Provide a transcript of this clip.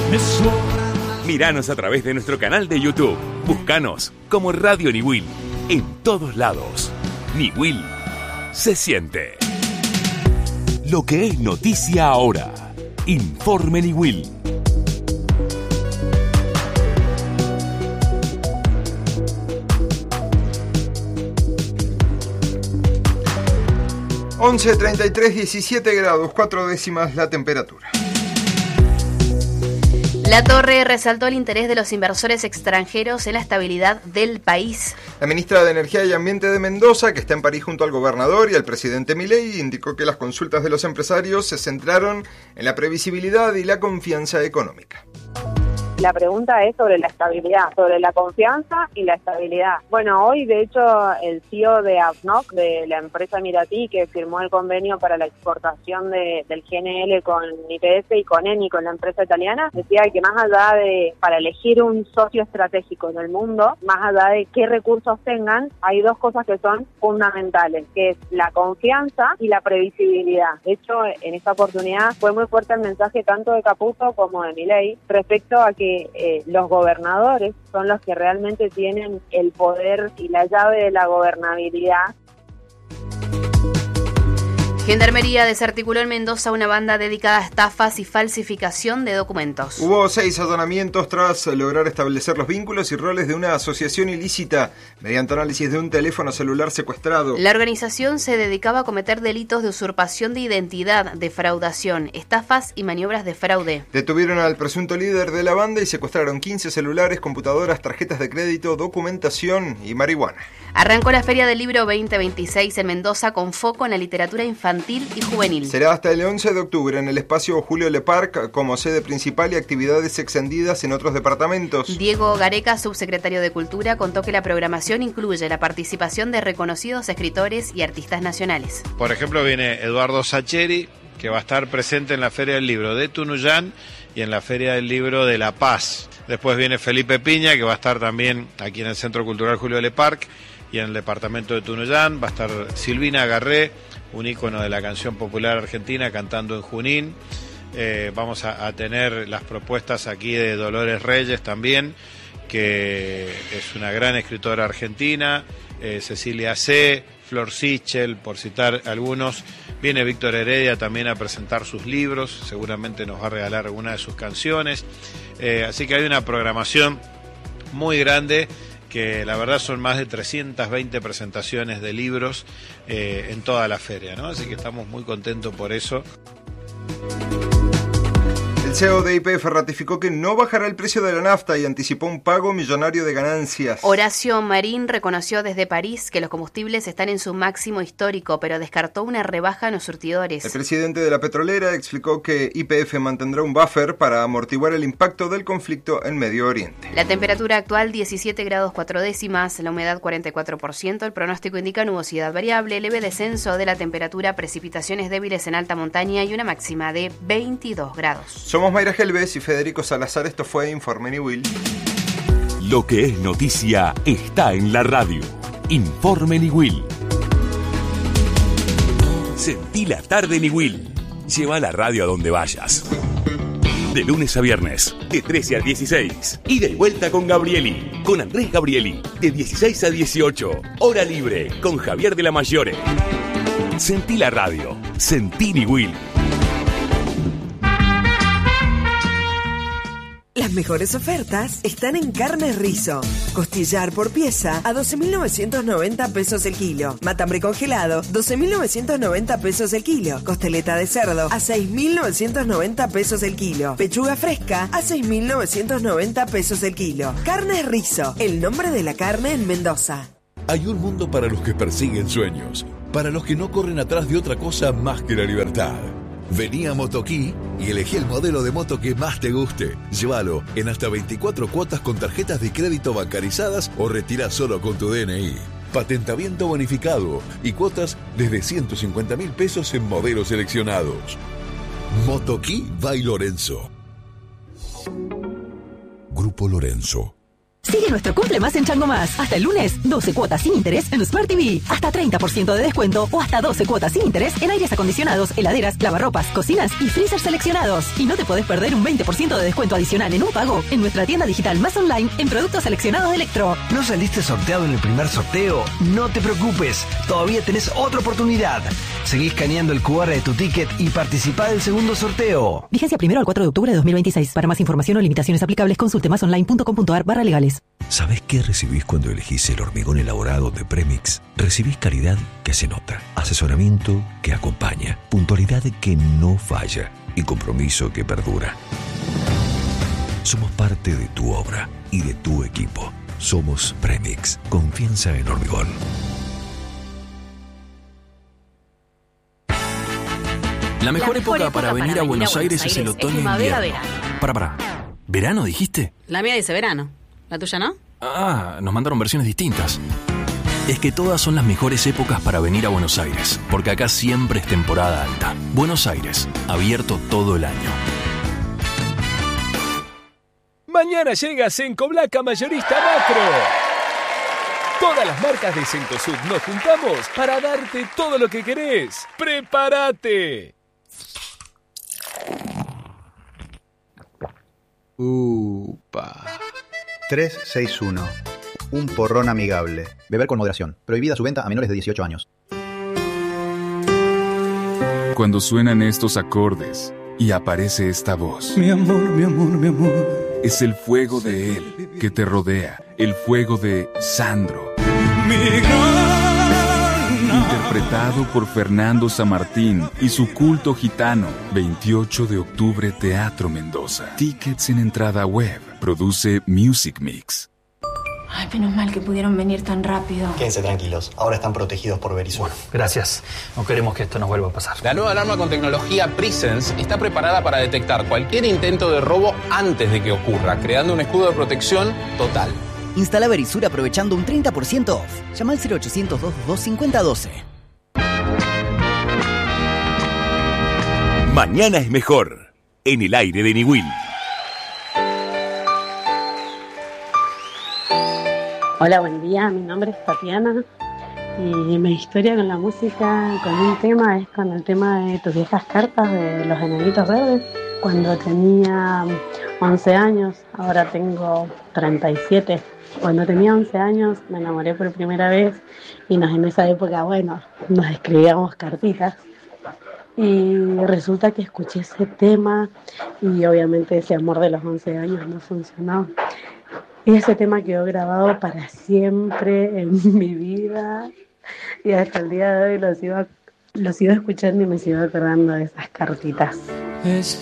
Míranos a través de nuestro canal de YouTube. Búscanos como Radio Niwil. En todos lados. Niwil se siente. Lo que es noticia ahora. Informe Niwil. (11:33), 17 grados, 4 décimas la temperatura. La Torre resaltó el interés de los inversores extranjeros en la estabilidad del país. La ministra de Energía y Ambiente de Mendoza, que está en París junto al gobernador y al presidente Milei, indicó que las consultas de los empresarios se centraron en la previsibilidad y la confianza económica. La pregunta es sobre la estabilidad, sobre la confianza y la estabilidad. Bueno, hoy de hecho el CEO de ADNOC, de la empresa Miratí, que firmó el convenio para la exportación del GNL con YPF y con Eni, con la empresa italiana, decía que más allá de, para elegir un socio estratégico en el mundo, más allá de qué recursos tengan, hay dos cosas que son fundamentales, que es la confianza y la previsibilidad. De hecho, en esta oportunidad fue muy fuerte el mensaje tanto de Caputo como de Milei respecto a que los gobernadores son los que realmente tienen el poder y la llave de la gobernabilidad. Gendarmería desarticuló en Mendoza una banda dedicada a estafas y falsificación de documentos. Hubo 6 allanamientos tras lograr establecer los vínculos y roles de una asociación ilícita mediante análisis de un teléfono celular secuestrado. La organización se dedicaba a cometer delitos de usurpación de identidad, defraudación, estafas y maniobras de fraude. Detuvieron al presunto líder de la banda y secuestraron 15 celulares, computadoras, tarjetas de crédito, documentación y marihuana. Arrancó la Feria del Libro 2026 en Mendoza con foco en la literatura infantil y juvenil. Será hasta el 11 de octubre en el espacio Julio Leparc como sede principal y actividades extendidas en otros departamentos. Diego Gareca, subsecretario de Cultura, contó que la programación incluye la participación de reconocidos escritores y artistas nacionales. Por ejemplo, viene Eduardo Sacheri, que va a estar presente en la Feria del Libro de Tunuyán y en la Feria del Libro de La Paz. Después viene Felipe Piña, que va a estar también aquí en el Centro Cultural Julio Leparc y en el departamento de Tunuyán. Va a estar Silvina Garré, un ícono de la canción popular argentina, cantando en Junín. Vamos a tener las propuestas aquí de Dolores Reyes también, que es una gran escritora argentina, Cecilia C., Flor Sichel, por citar algunos. Viene Víctor Heredia también a presentar sus libros, seguramente nos va a regalar alguna de sus canciones. Así que hay una programación muy grande, que la verdad son más de 320 presentaciones de libros en toda la feria, ¿no? Así que estamos muy contentos por eso. El CEO de YPF ratificó que no bajará el precio de la nafta y anticipó un pago millonario de ganancias. Horacio Marín reconoció desde París que los combustibles están en su máximo histórico, pero descartó una rebaja en los surtidores. El presidente de la petrolera explicó que YPF mantendrá un buffer para amortiguar el impacto del conflicto en Medio Oriente. La temperatura actual 17 grados 4 décimas, la humedad 44%, el pronóstico indica nubosidad variable, leve descenso de la temperatura, precipitaciones débiles en alta montaña y una máxima de 22 grados. Somos Mayra Gelbes y Federico Salazar. Esto fue Informe Niwil. Lo que es noticia está en la radio. Informe Niwil. Sentí la tarde Niwil. Lleva la radio a donde vayas. De lunes a viernes, de 13 a 16. Y de vuelta con Gabrieli, con Andrés Gabrieli, de 16 a 18. Hora libre, con Javier de la Mayore. Sentí la radio. Sentí Niwil. Las mejores ofertas están en Carnes Rizo. Costillar por pieza a 12.990 pesos el kilo. Matambre congelado, 12.990 pesos el kilo. Costeleta de cerdo a 6.990 pesos el kilo. Pechuga fresca a 6.990 pesos el kilo. Carnes Rizo, el nombre de la carne en Mendoza. Hay un mundo para los que persiguen sueños, para los que no corren atrás de otra cosa más que la libertad. Vení a Motoquí y elegí el modelo de moto que más te guste. Llévalo en hasta 24 cuotas con tarjetas de crédito bancarizadas o retira solo con tu DNI. Patentamiento bonificado y cuotas desde 150.000 pesos en modelos seleccionados. Motoquí by Lorenzo. Grupo Lorenzo. Sigue nuestro cumple más en Chango Más. Hasta el lunes, 12 cuotas sin interés en Smart TV. Hasta 30% de descuento o hasta 12 cuotas sin interés en aires acondicionados, heladeras, lavarropas, cocinas y freezer seleccionados. Y no te podés perder un 20% de descuento adicional en un pago en nuestra tienda digital Más Online en productos seleccionados de Electro. ¿No saliste sorteado en el primer sorteo? No te preocupes, todavía tenés otra oportunidad. Seguí escaneando el QR de tu ticket y participá del segundo sorteo. Vigencia 1 al 4 de octubre de 2026. Para más información o limitaciones aplicables, consulte masonline.com.ar/legales. ¿Sabés qué recibís cuando elegís el hormigón elaborado de Premix? Recibís calidad que se nota, asesoramiento que acompaña, puntualidad que no falla y compromiso que perdura. Somos parte de tu obra y de tu equipo. Somos Premix. Confianza en hormigón. La mejor época para venir a Buenos Aires es el otoño e invierno. Para. ¿Verano dijiste? La mía dice verano. ¿La tuya no? Ah, nos mandaron versiones distintas. Es que todas son las mejores épocas para venir a Buenos Aires, porque acá siempre es temporada alta. Buenos Aires, abierto todo el año. Mañana llega Sencoblaca Mayorista Macro. Todas las marcas de Cencosud nos juntamos para darte todo lo que querés. ¡Prepárate! Upa. 361. Un porrón amigable. Beber con moderación. Prohibida su venta a menores de 18 años. Cuando suenan estos acordes y aparece esta voz. Mi amor, mi amor, mi amor. Es el fuego de él que te rodea. El fuego de Sandro. Interpretado por Fernando Samartín y su culto gitano. 28 de octubre, Teatro Mendoza. Tickets en entrada web. Produce Music Mix. Ay, menos mal que pudieron venir tan rápido. Quédense tranquilos, ahora están protegidos por Verisur. Bueno, gracias. No queremos que esto nos vuelva a pasar. La nueva alarma con tecnología Presence está preparada para detectar cualquier intento de robo antes de que ocurra, creando un escudo de protección total. Instala Verisur aprovechando un 30% off. Llama al 0800-222-5012. Mañana es mejor. En el aire de Niwil. Hola, buen día. Mi nombre es Tatiana y mi historia con la música, con un tema, es con el tema de Tus viejas cartas de Los Enanitos Verdes. Cuando tenía 11 años, ahora tengo 37. Cuando tenía 11 años me enamoré por primera vez y en esa época, nos escribíamos cartitas. Y resulta que escuché ese tema y obviamente ese amor de los 11 años no funcionó. Y ese tema quedó grabado para siempre en mi vida y hasta el día de hoy lo sigo escuchando y me sigo acordando de esas cartitas.